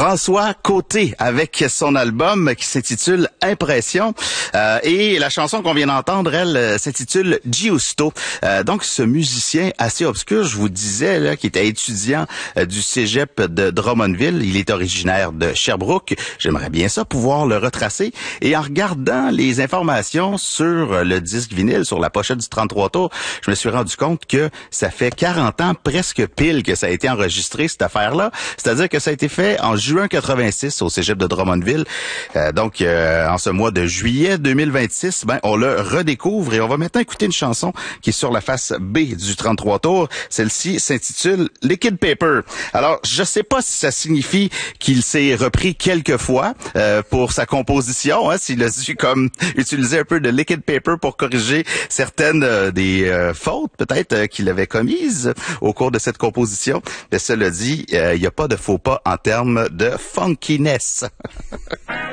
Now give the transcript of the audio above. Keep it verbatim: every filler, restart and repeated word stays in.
François Côté avec son album qui s'intitule Impression. Euh, et la chanson qu'on vient d'entendre, elle, euh, s'intitule Giusto. Euh, donc, ce musicien assez obscur, je vous disais, là, qui était étudiant euh, du cégep de Drummondville. Il est originaire de Sherbrooke. J'aimerais bien ça, pouvoir le retracer. Et en regardant les informations sur le disque vinyle, sur la pochette du trente-trois tours, je me suis rendu compte que ça fait quarante ans, presque pile, que ça a été enregistré, cette affaire-là. C'est-à-dire que ça a été fait en juin quatre-vingt-six au cégep de Drummondville. Euh, donc, euh, en ce mois de juillet deux mille vingt-six, ben, on le redécouvre et on va maintenant écouter une chanson qui est sur la face B du trente-trois tours. Celle-ci s'intitule Liquid Paper. Alors, je sais pas si ça signifie qu'il s'est repris quelques fois euh, pour sa composition, hein, s'il a dû comme utiliser un peu de liquid paper pour corriger certaines euh, des euh, fautes peut-être euh, qu'il avait commises au cours de cette composition. Mais cela dit, il euh, n'y a pas de faux pas en termes de funkiness.